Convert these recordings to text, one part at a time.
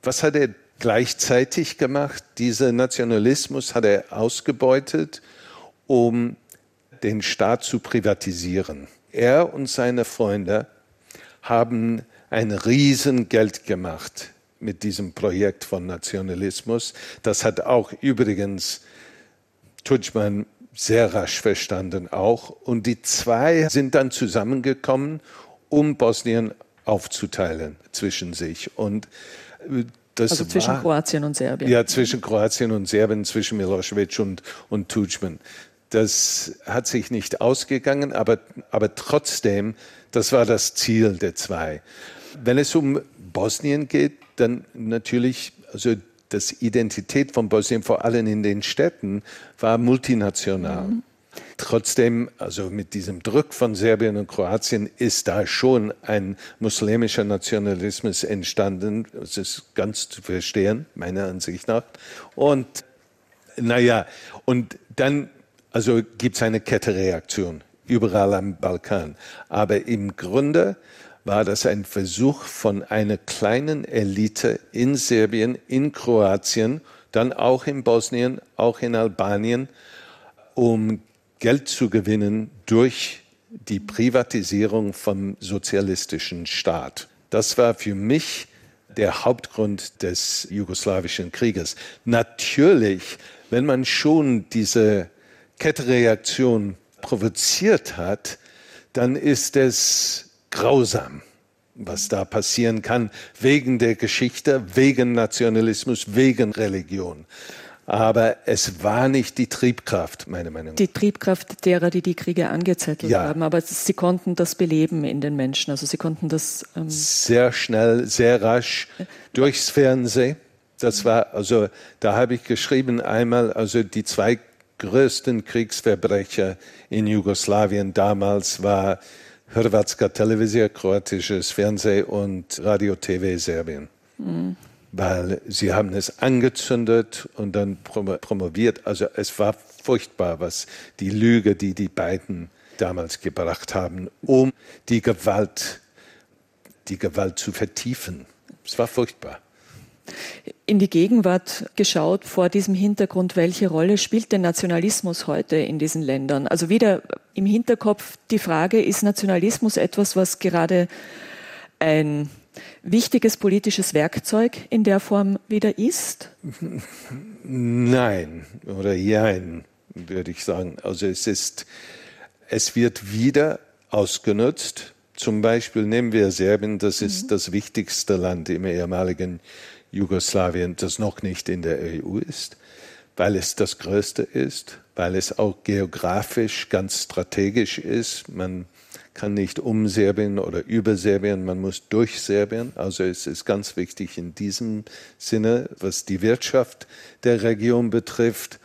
was hat er gleichzeitig gemacht? Diesen Nationalismus hat er ausgebeutet, um den Staat zu privatisieren. Er und seine Freunde haben ein Riesengeld gemacht mit diesem Projekt von Nationalismus. Das hat auch übrigens Tudjman sehr rasch verstanden auch. Und die zwei sind dann zusammengekommen, um Bosnien aufzuteilen zwischen sich. Und das also zwischen Kroatien und Serbien. Ja, zwischen Kroatien und Serbien, zwischen Milosevic und Tudjman. Das hat sich nicht ausgegangen, aber trotzdem, das war das Ziel der zwei. Wenn es um Bosnien geht, dann natürlich, also das Identität von Bosnien, vor allem in den Städten, war multinational. Trotzdem, also mit diesem Druck von Serbien und Kroatien ist da schon ein muslimischer Nationalismus entstanden. Das ist ganz zu verstehen, meiner Ansicht nach. Und und dann also gibt es eine Kettenreaktion überall am Balkan. Aber im Grunde war das ein Versuch von einer kleinen Elite in Serbien, in Kroatien, dann auch in Bosnien, auch in Albanien, um Geld zu gewinnen durch die Privatisierung vom sozialistischen Staat. Das war für mich der Hauptgrund des jugoslawischen Krieges. Natürlich, wenn man schon diese Kettenreaktion provoziert hat, dann ist es grausam, was da passieren kann, wegen der Geschichte, wegen Nationalismus, wegen Religion. Aber es war nicht die Triebkraft, meiner Meinung nach. Die Triebkraft derer, die die Kriege angezettelt haben. Aber sie konnten das beleben in den Menschen. Also sie konnten das sehr schnell, sehr rasch durchs Fernsehen. Das war, also da habe ich geschrieben einmal, also die zwei größten Kriegsverbrecher in Jugoslawien damals war Hrvatska Televizija, kroatisches Fernsehen und Radio TV Serbien. Weil sie haben es angezündet und dann promoviert. Also es war furchtbar, was die Lüge, die die beiden damals gebracht haben, um die Gewalt zu vertiefen. Es war furchtbar. In die Gegenwart geschaut, vor diesem Hintergrund, welche Rolle spielt der Nationalismus heute in diesen Ländern? Also wieder im Hinterkopf die Frage, ist Nationalismus etwas, was gerade ein wichtiges politisches Werkzeug in der Form wieder ist? Nein oder jein, würde ich sagen. Also es wird wieder ausgenutzt. Zum Beispiel nehmen wir Serbien, das ist das wichtigste Land im ehemaligen Jugoslawien, das noch nicht in der EU ist, weil es das größte ist, weil es auch geografisch ganz strategisch ist. Man kann nicht um Serbien oder über Serbien, man muss durch Serbien. Also es ist ganz wichtig in diesem Sinne, was die Wirtschaft der Region betrifft.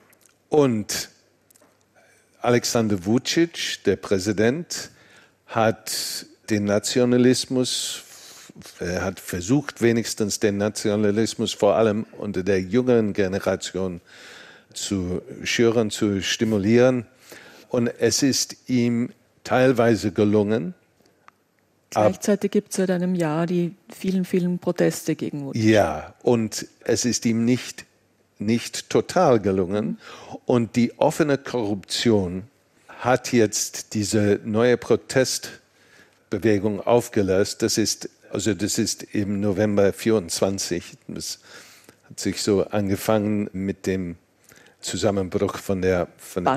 Und Alexander Vučić, der Präsident, hat den Nationalismus, er hat versucht, wenigstens den Nationalismus vor allem unter der jüngeren Generation zu schüren, zu stimulieren. Und es ist ihm teilweise gelungen. Gleichzeitig gibt es seit einem Jahr die vielen, vielen Proteste gegen Vučić. Ja, und es ist ihm nicht total gelungen. Und die offene Korruption hat jetzt diese neue Protestbewegung aufgelöst. Das ist im November 24. Das hat sich so angefangen mit dem Zusammenbruch von der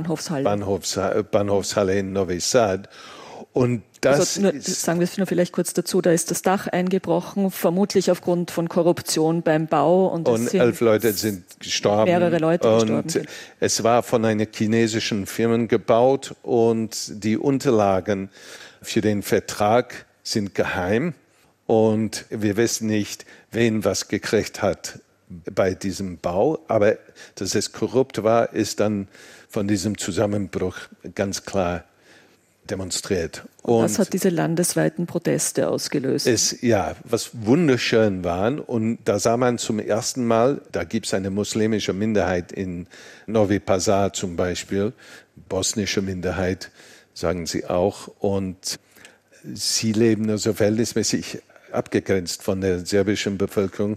Bahnhofshalle in Novi Sad. Und das sagen wir es nur vielleicht kurz dazu, da ist das Dach eingebrochen, vermutlich aufgrund von Korruption beim Bau. Und 11 Leute sind gestorben. Mehrere Leute gestorben. Und es war von einer chinesischen Firma gebaut und die Unterlagen für den Vertrag sind geheim. Und wir wissen nicht, wen was gekriegt hat bei diesem Bau. Aber dass es korrupt war, ist dann von diesem Zusammenbruch ganz klar demonstriert. Und das hat diese landesweiten Proteste ausgelöst. Was wunderschön waren. Und da sah man zum ersten Mal, da gibt es eine muslimische Minderheit in Novi Pazar zum Beispiel, bosnische Minderheit, sagen sie auch. Und sie leben also verhältnismäßig abgegrenzt von der serbischen Bevölkerung.